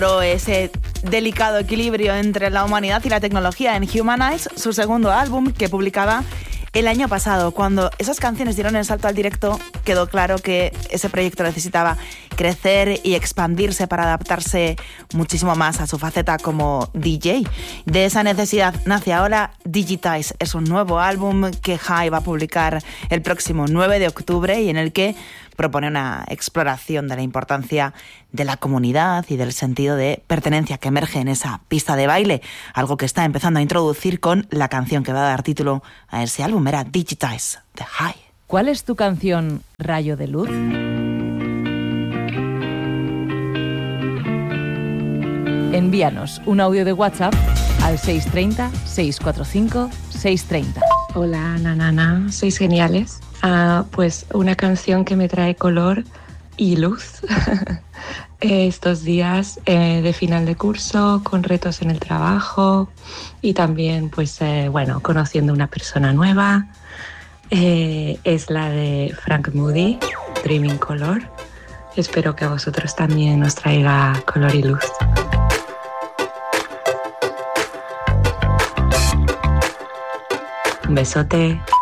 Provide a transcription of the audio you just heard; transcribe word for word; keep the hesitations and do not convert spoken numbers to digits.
ese delicado equilibrio entre la humanidad y la tecnología en Humanize, su segundo álbum que publicaba el año pasado. Cuando esas canciones dieron el salto al directo, quedó claro que ese proyecto necesitaba crecer y expandirse para adaptarse muchísimo más a su faceta como D J. De esa necesidad nace ahora Digitize. Es un nuevo álbum que Jai va a publicar el próximo nueve de octubre y en el que propone una exploración de la importancia de la comunidad y del sentido de pertenencia que emerge en esa pista de baile, algo que está empezando a introducir con la canción que va a dar título a ese álbum, era Digitize, de Jai. ¿Cuál es tu canción Rayo de Luz? Envíanos un audio de WhatsApp al seis tres cero, seis cuatro cinco, seis tres cero. Hola, nanana, sois geniales. Uh, pues una canción que me trae color y luz estos días eh, de final de curso, con retos en el trabajo y también, pues, eh, bueno, conociendo una persona nueva. Eh, es la de Frank Moody, Dreaming Color. Espero que a vosotros también os traiga color y luz. Un besote.